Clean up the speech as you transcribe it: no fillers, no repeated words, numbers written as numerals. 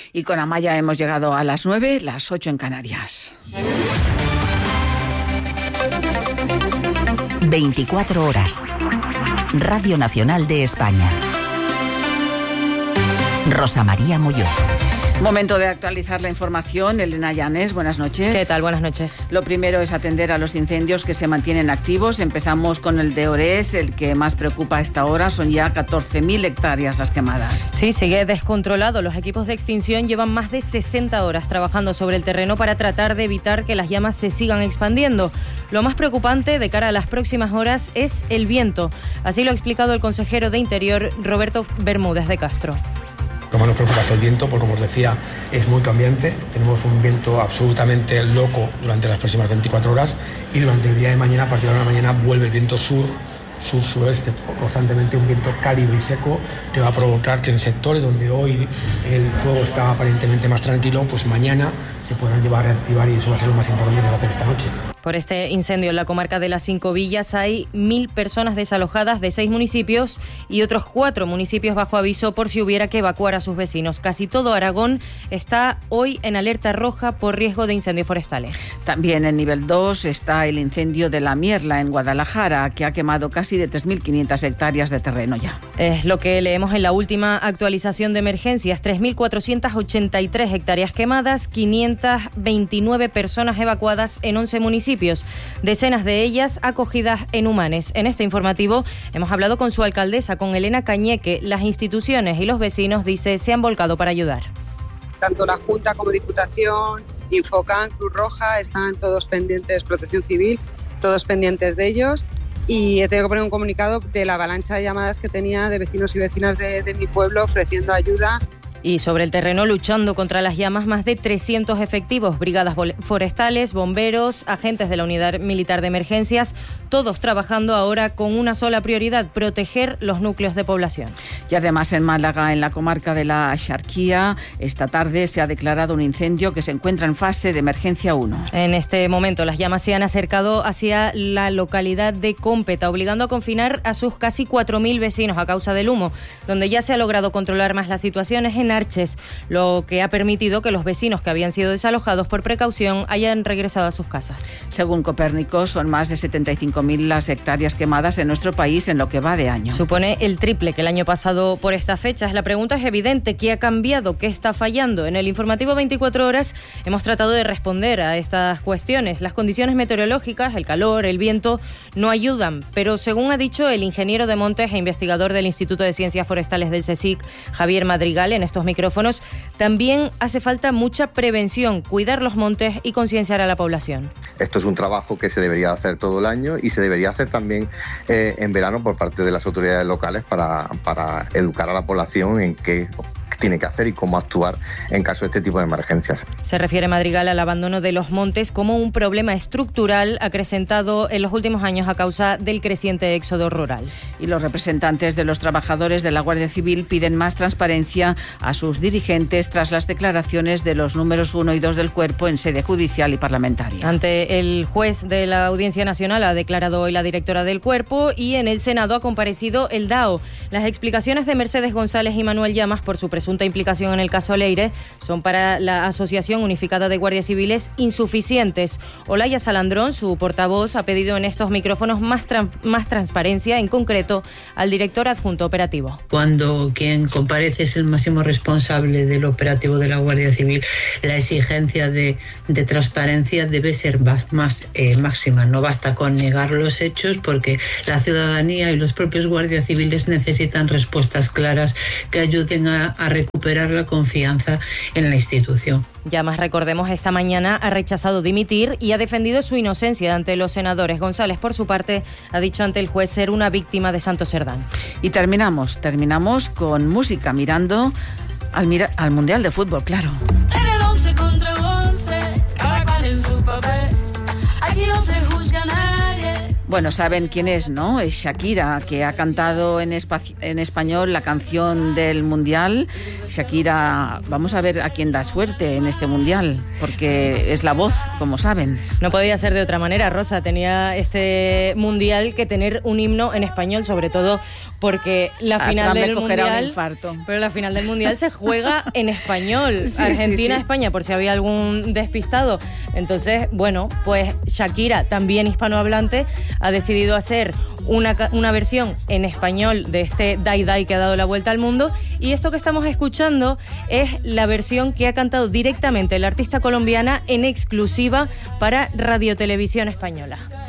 Y con Amaya hemos llegado a las 9, las 8 en Canarias. 24 horas. Radio Nacional de España. Rosa María Molló. Momento de actualizar la información. Elena Llanes, buenas noches. ¿Qué tal? Buenas noches. Lo primero es atender a los incendios que se mantienen activos. Empezamos con el de Orés, el que más preocupa a esta hora. Son ya 14.000 hectáreas las quemadas. Sí, sigue descontrolado. Los equipos de extinción llevan más de 60 horas trabajando sobre el terreno para tratar de evitar que las llamas se sigan expandiendo. Lo más preocupante de cara a las próximas horas es el viento. Así lo ha explicado el consejero de Interior, Roberto Bermúdez de Castro. Lo más nos preocupa es el viento, porque como os decía, es muy cambiante. Tenemos un viento absolutamente loco durante las próximas 24 horas y durante el día de mañana, a partir de la mañana, vuelve el viento sur-suroeste, constantemente un viento cálido y seco que va a provocar que en sectores donde hoy el fuego está aparentemente más tranquilo, pues mañana se puedan llevar a reactivar, y eso va a ser lo más importante que va a hacer esta noche. Por este incendio en la comarca de las 5 Villas hay 1.000 personas desalojadas de 6 municipios y otros 4 municipios bajo aviso por si hubiera que evacuar a sus vecinos. Casi todo Aragón está hoy en alerta roja por riesgo de incendios forestales. También en nivel 2 está el incendio de La Mierla en Guadalajara, que ha quemado casi de 3.500 hectáreas de terreno ya. Es lo que leemos en la última actualización de emergencias. 3.483 hectáreas quemadas, 529 personas evacuadas en 11 municipios. Decenas de ellas acogidas en Humanes. En este informativo hemos hablado con su alcaldesa, con Elena Cañeque. Las instituciones y los vecinos, dice, se han volcado para ayudar. Tanto la Junta como Diputación, Infocan, Cruz Roja, están todos pendientes, Protección Civil, todos pendientes de ellos. Y he tenido que poner un comunicado de la avalancha de llamadas que tenía de vecinos y vecinas de mi pueblo ofreciendo ayuda. Y sobre el terreno, luchando contra las llamas, más de 300 efectivos, brigadas forestales, bomberos, agentes de la Unidad Militar de Emergencias, todos trabajando ahora con una sola prioridad: proteger los núcleos de población. Y además en Málaga, en la comarca de la Axarquía, esta tarde se ha declarado un incendio que se encuentra en fase de emergencia 1. En este momento las llamas se han acercado hacia la localidad de Cómpeta, obligando a confinar a sus casi 4.000 vecinos a causa del humo. Donde ya se ha logrado controlar más la situación es en Arches, lo que ha permitido que los vecinos que habían sido desalojados por precaución hayan regresado a sus casas. Según Copérnico, son más de 75.000 las hectáreas quemadas en nuestro país en lo que va de año. Supone el triple que el año pasado por estas fechas. La pregunta es evidente: ¿qué ha cambiado? ¿Qué está fallando? En el informativo 24 horas hemos tratado de responder a estas cuestiones. Las condiciones meteorológicas, el calor, el viento, no ayudan, pero según ha dicho el ingeniero de montes e investigador del Instituto de Ciencias Forestales del CSIC, Javier Madrigal, en estos micrófonos, también hace falta mucha prevención, cuidar los montes y concienciar a la población. Esto es un trabajo que se debería hacer todo el año y se debería hacer también en verano por parte de las autoridades locales para educar a la población en qué tiene que hacer y cómo actuar en caso de este tipo de emergencias. Se refiere Madrigal al abandono de los montes como un problema estructural acrecentado en los últimos años a causa del creciente éxodo rural. Y los representantes de los trabajadores de la Guardia Civil piden más transparencia a sus dirigentes tras las declaraciones de los números 1 y 2 del cuerpo en sede judicial y parlamentaria. Ante el juez de la Audiencia Nacional ha declarado hoy la directora del cuerpo y en el Senado ha comparecido el DAO. Las explicaciones de Mercedes González y Manuel Llamas por su presunta implicación en el caso Leire son para la Asociación Unificada de Guardias Civiles insuficientes. Olaya Salandrón, su portavoz, ha pedido en estos micrófonos más transparencia, en concreto al director adjunto operativo. Cuando quien comparece es el máximo responsable del operativo de la Guardia Civil, la exigencia de transparencia debe ser más máxima. No basta con negar los hechos, porque la ciudadanía y los propios guardias civiles necesitan respuestas claras que ayuden a recuperar la confianza en la institución. Llamas, recordemos, esta mañana ha rechazado dimitir y ha defendido su inocencia ante los senadores. González, por su parte, ha dicho ante el juez ser una víctima de Santos Cerdán. Y terminamos con música, mirando al Mundial de Fútbol, claro. En el 11 contra 11, cada cual en su papel. Aquí no se juzga a nadie, Bueno, saben quién es, ¿no? Es Shakira, que ha cantado en español la canción del Mundial. Shakira, vamos a ver a quién da suerte en este Mundial, porque es la voz, como saben. No podía ser de otra manera, Rosa. Tenía este Mundial que tener un himno en español, sobre todo porque la final del Mundial... Pero la final del Mundial se juega en español. Sí, Argentina-España, por si había algún despistado. Entonces, bueno, pues Shakira, también hispanohablante, ha decidido hacer una versión en español de este Dai Dai que ha dado la vuelta al mundo, y esto que estamos escuchando es la versión que ha cantado directamente la artista colombiana en exclusiva para Radio Televisión Española.